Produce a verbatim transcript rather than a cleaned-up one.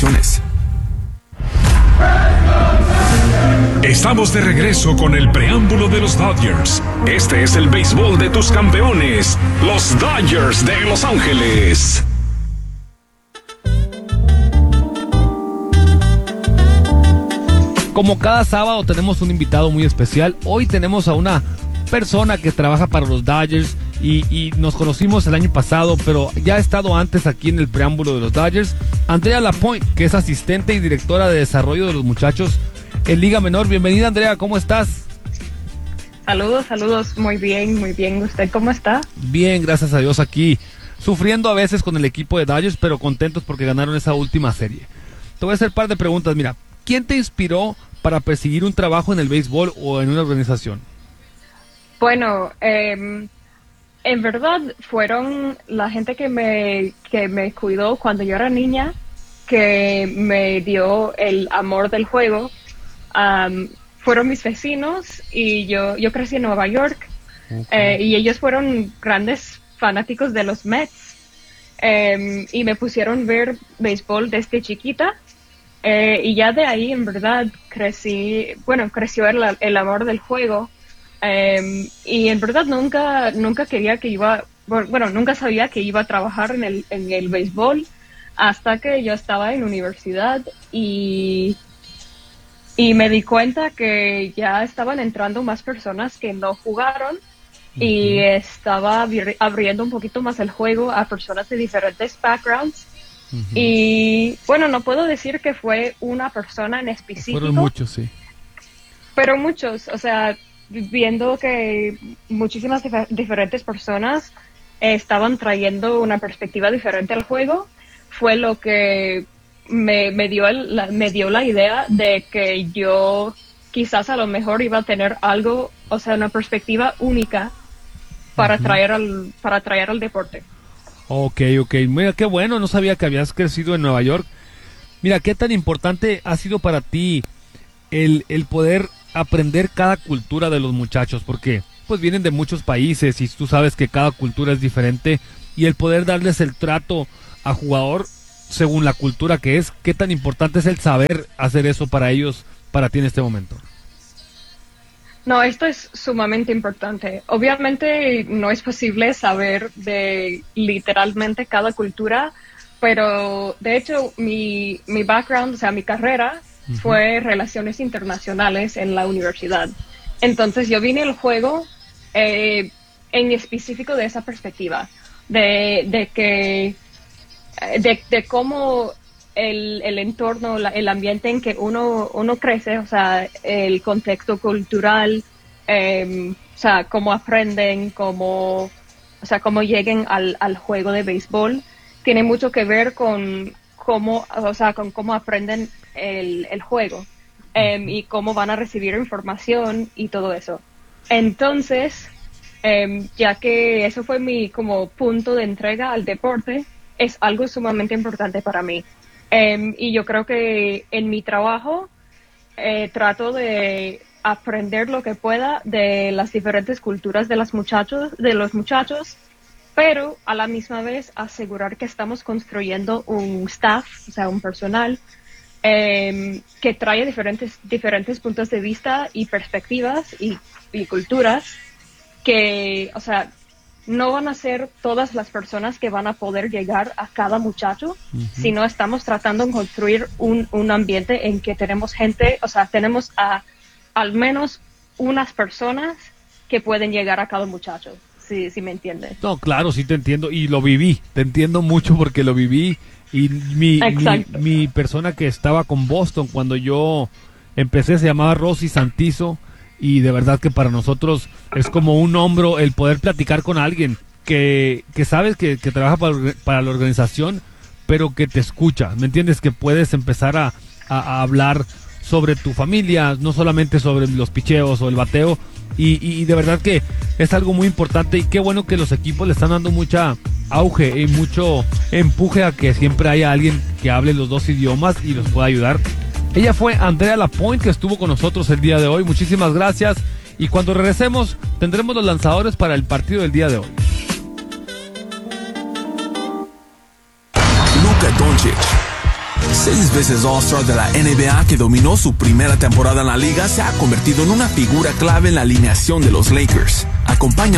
restricciones. Estamos de regreso con el preámbulo de los Dodgers. Este es el béisbol de tus campeones, los Dodgers de Los Ángeles. Como cada sábado tenemos un invitado muy especial. Hoy tenemos a una persona que trabaja para los Dodgers y, y nos conocimos el año pasado, pero ya ha estado antes aquí en el preámbulo de los Dodgers. Andrea Lapointe, que es asistente y directora de desarrollo de los muchachos en Liga Menor. Bienvenida, Andrea, ¿cómo estás? Saludos, saludos, muy bien, muy bien. ¿Usted cómo está? Bien, gracias a Dios, aquí sufriendo a veces con el equipo de Dodgers, pero contentos porque ganaron esa última serie. Te voy a hacer un par de preguntas. Mira, ¿quién te inspiró para perseguir un trabajo en el béisbol o en una organización? Bueno, eh, en verdad fueron la gente que me, que me cuidó cuando yo era niña, que me dio el amor del juego. Um, fueron mis vecinos y yo, yo crecí en Nueva York. Okay. eh, y ellos fueron grandes fanáticos de los Mets eh, y me pusieron a ver béisbol desde chiquita eh, y ya de ahí en verdad crecí, bueno, creció el, el amor del juego eh, y en verdad nunca, nunca quería que iba, bueno, nunca sabía que iba a trabajar en el, en el béisbol hasta que yo estaba en universidad y Y me di cuenta que ya estaban entrando más personas que no jugaron uh-huh. y estaba abri- abriendo un poquito más el juego a personas de diferentes backgrounds. Uh-huh. Y bueno, no puedo decir que fue una persona en específico. Fueron muchos, sí. Pero muchos, o sea, viendo que muchísimas dif- diferentes personas eh, estaban trayendo una perspectiva diferente al juego, fue lo que Me, me, dio el, la, me dio la idea de que yo quizás a lo mejor iba a tener algo, o sea, una perspectiva única para, uh-huh. traer, al, para traer al deporte. Ok, ok. Mira, qué bueno, no sabía que habías crecido en Nueva York. Mira, qué tan importante ha sido para ti el, el poder aprender cada cultura de los muchachos, porque pues vienen de muchos países y tú sabes que cada cultura es diferente, y el poder darles el trato a jugador según la cultura que es. ¿Qué tan importante es el saber hacer eso para ellos, para ti en este momento? No, esto es sumamente importante. Obviamente no es posible saber de literalmente cada cultura, pero de hecho mi, mi background, o sea, mi carrera uh-huh. fue relaciones internacionales en la universidad. Entonces yo vine al juego eh, en específico de esa perspectiva, de, de que De, de cómo el, el entorno, la, el ambiente en que uno, uno crece, o sea, el contexto cultural, eh, o sea, cómo aprenden, cómo, o sea, cómo lleguen al, al juego de béisbol, tiene mucho que ver con cómo, o sea, con cómo aprenden el, el juego eh, y cómo van a recibir información y todo eso. Entonces, eh, ya que eso fue mi como punto de entrega al deporte, es algo sumamente importante para mí. Um, y yo creo que en mi trabajo eh, trato de aprender lo que pueda de las diferentes culturas de, las muchachos, de los muchachos, pero a la misma vez asegurar que estamos construyendo un staff, o sea, un personal, um, que trae diferentes, diferentes puntos de vista y perspectivas y, y culturas que, o sea, no van a ser todas las personas que van a poder llegar a cada muchacho, uh-huh. sino estamos tratando de construir un, un ambiente en que tenemos gente, o sea, tenemos a al menos unas personas que pueden llegar a cada muchacho, si, si me entiendes. No, claro, sí te entiendo, y lo viví, te entiendo mucho porque lo viví, y mi, mi, mi persona que estaba con Boston cuando yo empecé se llamaba Rosy Santizo, y de verdad que para nosotros es como un hombro el poder platicar con alguien que, que sabes que, que trabaja para, para la organización, pero que te escucha, ¿me entiendes? Que puedes empezar a, a, a hablar sobre tu familia, no solamente sobre los picheos o el bateo, y, y de verdad que es algo muy importante, y qué bueno que los equipos le están dando mucha auge y mucho empuje a que siempre haya alguien que hable los dos idiomas y los pueda ayudar. Ella fue Andrea Lapointe, que estuvo con nosotros el día de hoy. Muchísimas gracias. Y cuando regresemos, tendremos los lanzadores para el partido del día de hoy. Luka Doncic, seis veces All-Star de la N B A que dominó su primera temporada en la liga, se ha convertido en una figura clave en la alineación de los Lakers. Acompaña